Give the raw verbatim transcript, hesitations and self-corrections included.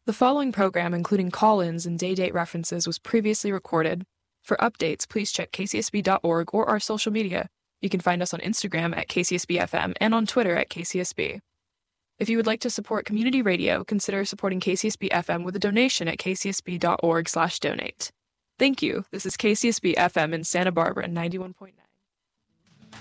The following program, including call-ins and day-date references, was previously recorded. For updates, please check k c s b dot org or our social media. You can find us on Instagram at K C S B F M and on Twitter at K C S B. If you would like to support community radio, consider supporting K C S B F M with a donation at k c s b dot org slash donate. Thank you. This is K C S B F M in Santa Barbara, ninety-one point nine.